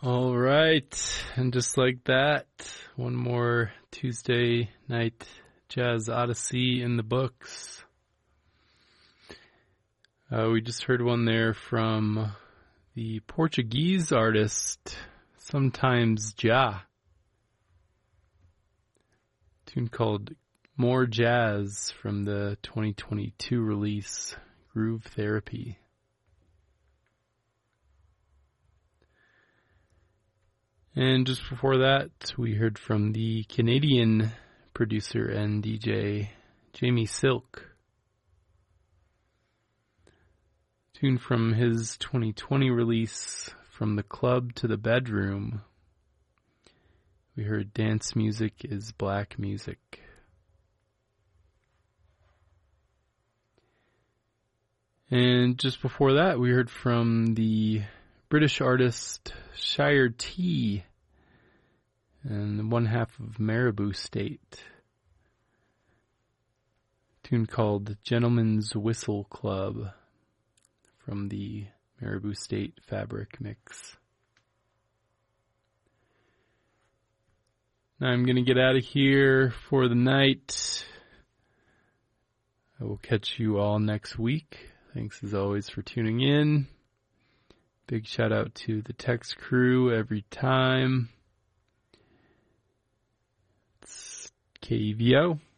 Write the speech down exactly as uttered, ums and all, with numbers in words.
All right, and just like that, one more Tuesday night Jazz Odyssey in the books. Uh, we just heard one there from the Portuguese artist, Sometimes Ja. Tune called More Jazz from the twenty twenty-two release, Groove Therapy. And just before that, we heard from the Canadian producer and D J, Jamie Silk. Tune from his twenty twenty release, From the Club to the Bedroom. We heard Dance Music is Black Music. And just before that, we heard from the British artist Shire T and one half of Marabou State. A tune called Gentleman's Whistle Club from the Marabou State Fabric Mix. Now I'm going to get out of here for the night. I will catch you all next week. Thanks as always for tuning in. Big shout out to the text crew every time. It's K E V O.